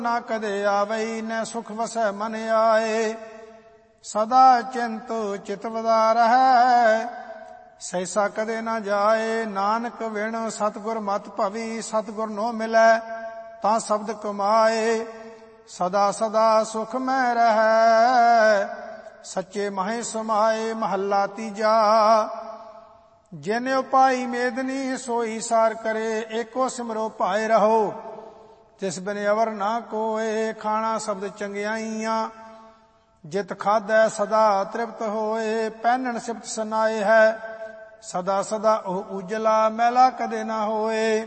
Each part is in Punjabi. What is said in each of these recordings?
ਨਾ ਕਦੇ ਆਵਈ, ਨੈ ਸੁਖ ਵਸੈ ਮਨ ਆਏ। ਸਦਾ ਚਿੰਤ ਚਿਤ ਵਦਾ ਰਹੈ, ਸੈਸਾ ਕਦੇ ਨਾ ਜਾਏ। ਨਾਨਕ ਵਿਣ ਸਤਿਗੁਰ ਮਤਿ ਭਵੀ, ਸਤਿਗੁਰ ਨੋ ਮਿਲੈ ਤਾਂ ਸ਼ਬਦ ਕਮਾਏ। ਸਦਾ ਸਦਾ ਸੁਖ ਮੈਂ ਰਹੈ, ਸੱਚੇ ਮਹਿ ਸਮਾਏ। ਮਹੱਲਾ ਤੀਜਾ। ਜਿਨ ਉਪਾਈ ਮੇਦਨੀ, ਸੋਈ ਸਾਰ ਕਰੇ। ਏਕੋ ਸਿਮਰੋ ਭਾਏ ਰਹੋ, ਤਿਸ ਬਿਨ ਅਵਰ ਨਾ ਕੋਏ। ਖਾਣਾ ਸ਼ਬਦ ਚੰਗਿਆਈਆਂ, ਜਿਤ ਖਾਧੈ ਸਦਾ ਤ੍ਰਿਪਤ ਹੋਏ। ਪਹਿਨਣ ਸਿਫਤ ਸੁਨਾਏ ਹੈ, ਸਦਾ ਸਦਾ ਉਹ ਉਜਲਾ। ਮੈਲਾ ਕਦੇ ਨਾ ਹੋਏ।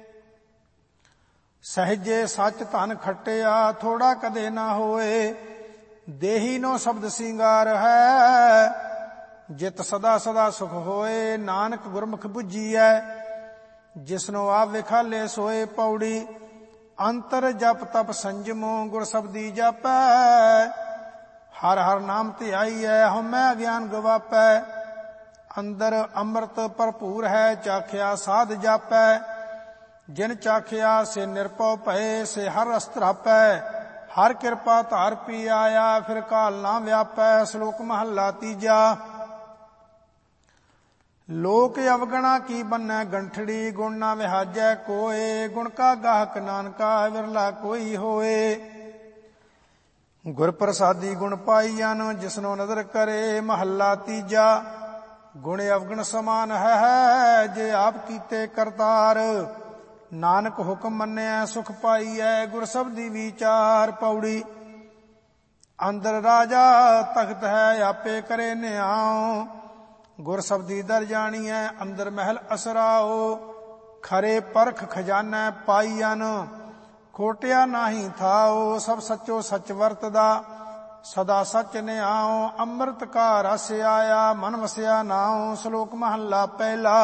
ਸਹਿਜੇ ਸੱਚ ਧਨ ਖੱਟਿਆ, ਥੋੜਾ ਕਦੇ ਨਾ ਹੋਏ। ਦੇਹੀ ਨੋ ਸ਼ਬਦ ਸਿੰਗਾਰ ਹੈ, ਜਿਤ ਸਦਾ ਸਦਾ ਸੁਖ ਹੋਏ। ਨਾਨਕ ਗੁਰਮੁਖ ਬੁੱਝੀਐ, ਜਿਸਨੋ ਆਪ ਵਿਖਾਲੇ ਸੋਏ। ਪੌੜੀ। ਅੰਤਰ ਜਪ ਤਪ ਸੰਜਮੋ, ਗੁਰ ਸ਼ਬਦੀ ਜਾਪੈ। ਹਰ ਹਰ ਨਾਮ ਧਿਆਈਐ, ਹਉਮੈ ਗਿਆਨ ਗਵਾਪੈ। ਅੰਦਰ ਅੰਮ੍ਰਿਤ ਭਰਪੂਰ ਹੈ, ਚਾਖਿਆ ਸਾਧ ਜਾਪੈ। ਜਿਨ ਚਾਖਿਆ ਸੇ ਨਿਰਭਉ ਭਏ, ਸੇ ਹਰ ਰਸ ਧਰਾਪੈ। ਹਰ ਕਿਰਪਾ ਧਾਰ ਪੀ ਆਇਆ, ਫਿਰ ਕਾਲ ਨਾ ਵਿਆਪੈ। ਸ਼ਲੋਕ ਮਹੱਲਾ ਤੀਜਾ। ਲੋਕ ਅਵਗਣਾ ਕੀ ਬੰਨੈ ਗੰਠੜੀ, ਗੁਣ ਨਾ ਵਿਹਾਜੈ ਕੋਏ। ਗੁਣ ਕਾ ਗਾਹਕ ਨਾਨਕਾ, ਵਿਰਲਾ ਕੋਈ ਹੋਏ। ਗੁਰ ਪ੍ਰਸਾਦੀ ਗੁਣ ਪਾਈਐਨ, ਜਿਸਨੋ ਨਦਰ ਕਰੇ। ਮਹੱਲਾ ਤੀਜਾ। ਗੁਣ ਅਵਗਣ ਸਮਾਨ ਹੈ, ਜੇ ਆਪ ਕੀਤੇ ਕਰਤਾਰ। ਨਾਨਕ ਹੁਕਮ ਮੰਨਿਆ ਸੁਖ ਪਾਈਐ, ਗੁਰ ਸ਼ਬਦੀ ਵਿਚਾਰ। ਪੌੜੀ। ਅੰਦਰ ਰਾਜਾ ਤਖਤ ਹੈ, ਆਪੇ ਕਰੇ ਨਿਆਉ। ਗੁਰ ਸ਼ਬਦੀ ਦਰ ਜਾਣੀਐ, ਅੰਦਰ ਮਹਿਲ ਅਸਰਾਓ। ਖਰੇ ਪਰਖ ਖਜ਼ਾਨਾ ਪਾਈਐਨ, ਖੋਟਿਆ ਨਾਹੀ ਥਾਓ। ਸਭ ਸੱਚੋ ਸੱਚ ਵਰਤਦਾ, ਸਦਾ ਸੱਚ ਨਿਆਉ। ਅੰਮ੍ਰਿਤ ਕਾ ਰਸ ਆਇਆ, ਮਨ ਵਸਿਆ ਨਾਉ। ਸ਼ਲੋਕ ਮਹੱਲਾ ਪਹਿਲਾ।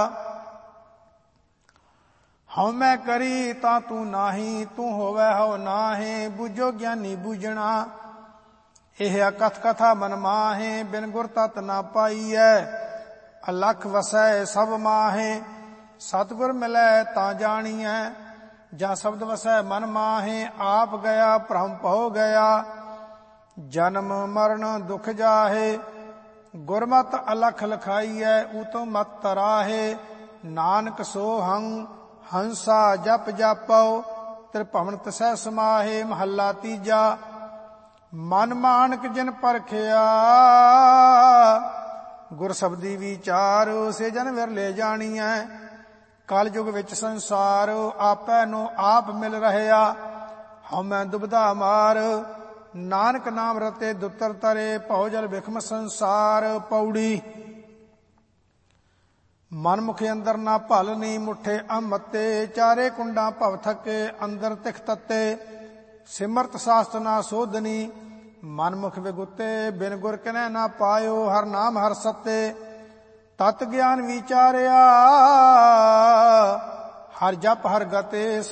ਹਉਮੈ ਕਰੀ ਤਾਂ ਤੂੰ ਨਾਹੀ, ਤੂੰ ਹੋਵੈ ਹਉ ਨਾਹੀਂ। ਬੁਝੋ ਗਿਆਨੀ ਬੂਝਣਾ, ਇਹ ਅਕਥ ਕਥਾ ਮਨ ਮਾਹੇ। ਬਿਨ ਗੁਰ ਤਤ ਨਾ ਪਾਈਐ, ਅਲਖ ਵਸੈ ਸਭ ਮਾਹੇ। ਸਤਿਗੁਰ ਮਿਲੈ ਤਾਂ ਜਾਣੀਐ, ਜਾਂ ਸ਼ਬਦ ਵਸੈ ਮਨ ਮਾਹੇ। ਆਪ ਗਿਆ ਭ੍ਰਮ ਭਉ ਗਿਆ, ਜਨਮ ਮਰਨ ਦੁਖ ਜਾਹੇ। ਗੁਰਮਤਿ ਅਲਖ ਲਖਾਈਐ, ਊਤਮ ਮਤ ਤਰਾਹੇ। ਨਾਨਕ ਸੋਹੰ ਹੰਸਾ ਜਪ ਜਾਪਉ, ਤ੍ਰਿਭਵਨ ਤਿਸੈ ਸਮਾਹੇ। ਮਹੱਲਾ ਤੀਜਾ। ਮਨ ਮਾਨਕ ਜਿਨ ਪਰਖਿਆ, ਗੁਰ ਸ਼ਬਦੀ ਵਿਚਾਰ। ਸੇ ਜਨ ਵਿਰਲੇ ਜਾਣੀਐ, ਕਲ ਯੁਗ ਵਿੱਚ ਸੰਸਾਰ। ਆਪੈ ਨੂੰ ਆਪ ਮਿਲ ਰਹਿਆ, ਹਉਮੈ ਦੁਬਦਾ ਮਾਰ। ਨਾਨਕ ਨਾਮ ਰਤੇ ਦੁੱਤਰ ਤਰੇ, ਭਉ ਜਲ ਬਿਖਮ ਸੰਸਾਰ। ਪੌੜੀ। ਮਨ ਮੁਖ ਅੰਦਰ ਨਾ ਭਲਨੀ, ਮੁੱਠੇ ਅਮਤੇ। ਚਾਰੇ ਕੁੰਡਾਂ ਭਵ ਥਕੇ, ਅੰਦਰ ਤਿਖ ਤਤੇ। ਸਿਮਰਤ ਸਾਸਤ ਨਾ ਸੋਧਨੀ, ਮਨ ਮੁਖ ਵਿਗੁਤੇ। ਬਿਨ ਗੁਰ ਕਿਨੈ ਨਾ ਪਾਇਓ, ਹਰ ਨਾਮ ਹਰ ਸਤੇ। ਤਤ ਗਿਆਨ ਵਿਚਾਰਿਆ, ਹਰ ਜਪ ਹਰ ਗਤੇ।